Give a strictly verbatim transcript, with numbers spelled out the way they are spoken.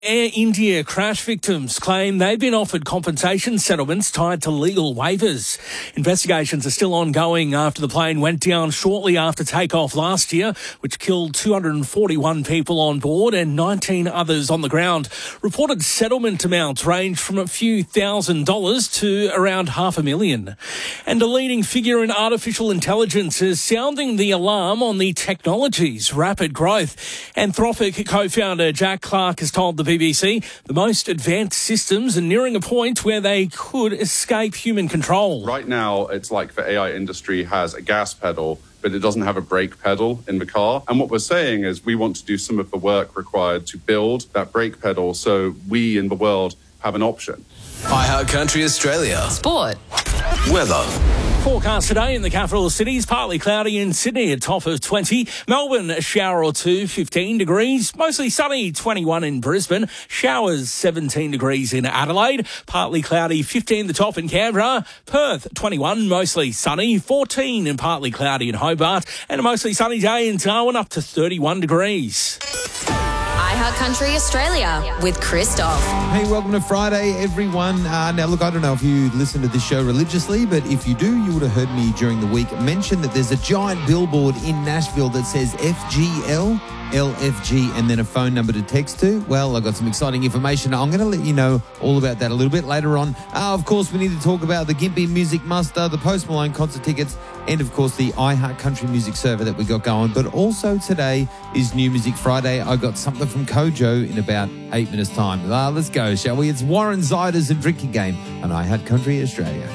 Air India crash victims claim they've been offered compensation settlements tied to legal waivers. Investigations are still ongoing after the plane went down shortly after takeoff last year, which killed two hundred forty-one people on board and nineteen others on the ground. Reported settlement amounts range from a few thousand dollars to around half a million. And a leading figure in artificial intelligence is sounding the alarm on the technology's rapid growth. Anthropic co-founder Jack Clark has told the B B C the most advanced systems are nearing a point where they could escape human control. Right now, it's like the A I industry has a gas pedal, but it doesn't have a brake pedal in the car. And what we're saying is we want to do some of the work required to build that brake pedal so we in the world have an option. iHeartCountry Australia. Sport. Weather. Forecast today in the capital cities, partly cloudy in Sydney, a top of twenty. Melbourne, a shower or two, fifteen degrees. Mostly sunny, twenty-one in Brisbane. Showers, seventeen degrees in Adelaide. Partly cloudy, fifteen the top in Canberra. Perth, twenty-one, mostly sunny, fourteen and partly cloudy in Hobart. And a mostly sunny day in Darwin, up to thirty-one degrees. iHeartCountry Australia with Christoph. Hey, welcome to Friday, everyone. Uh, now, look, I don't know if you listen to this show religiously, but if you do, you would have heard me during the week mention that there's a giant billboard in Nashville that says F G L, L F G, and then a phone number to text to. Well, I've got some exciting information. I'm going to let you know all about that a little bit later on. Uh, of course, we need to talk about the Gympie Music Muster, the Post Malone concert tickets, and, of course, the iHeartCountry Music server that we got going. But also today is New Music Friday. I got something from Kojo in about eight minutes' time. Uh, let's go, shall we? It's Warren Ziders and Drinking Game on iHeartCountry Australia.